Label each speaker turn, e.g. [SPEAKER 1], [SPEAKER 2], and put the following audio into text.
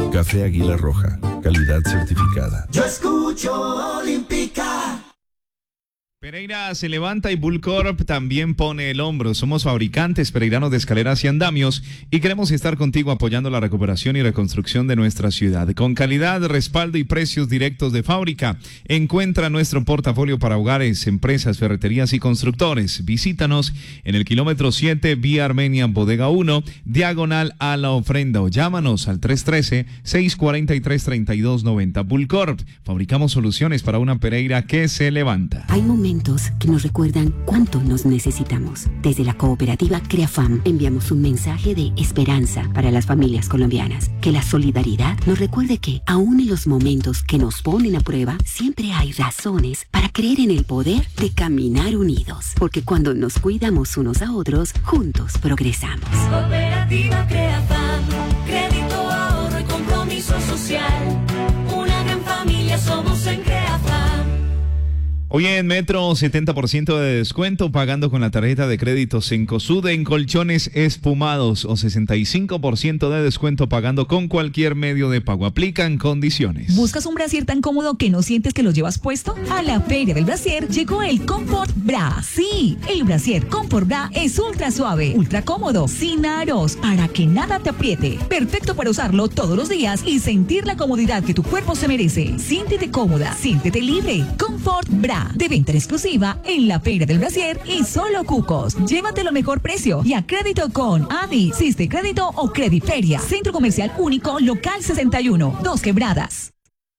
[SPEAKER 1] Café Águila Roja, calidad certificada.
[SPEAKER 2] Yo escucho Olímpica.
[SPEAKER 3] Pereira se levanta y Bullcorp también pone el hombro. Somos fabricantes pereiranos de escaleras y andamios y queremos estar contigo apoyando la recuperación y reconstrucción de nuestra ciudad. Con calidad, respaldo y precios directos de fábrica. Encuentra nuestro portafolio para hogares, empresas, ferreterías y constructores. Visítanos en el kilómetro 7, vía Armenia, Bodega 1, diagonal a la ofrenda, o llámanos al 313-643-3290. Bullcorp, fabricamos soluciones para una Pereira que se levanta.
[SPEAKER 4] Hay momentos que nos recuerdan cuánto nos necesitamos. Desde la cooperativa CREAFAM enviamos un mensaje de esperanza para las familias colombianas. Que la solidaridad nos recuerde que, aún en los momentos que nos ponen a prueba, siempre hay razones para creer en el poder de caminar unidos. Porque cuando nos cuidamos unos a otros, juntos progresamos.
[SPEAKER 5] Cooperativa CREAFAM, crédito, ahorro y compromiso social. Una gran familia somos en CREAFAM.
[SPEAKER 3] Hoy en Metro, 70% de descuento pagando con la tarjeta de crédito Cencosud en colchones espumados, o 65% de descuento pagando con cualquier medio de pago. Aplican condiciones.
[SPEAKER 6] ¿Buscas un brasier tan cómodo que no sientes que lo llevas puesto? A la Feria del Brasier llegó el Comfort Bra. Sí, el brasier Comfort Bra es ultra suave, ultra cómodo, sin aros, para que nada te apriete. Perfecto para usarlo todos los días y sentir la comodidad que tu cuerpo se merece. Siéntete cómoda, siéntete libre. Comfort Bra, de venta exclusiva en la Feria del Brasier y solo Cucos. Llévatelo a mejor precio y a crédito con ADI, Siste Crédito o Crediferia. Centro Comercial Único, local 61, Dos Quebradas.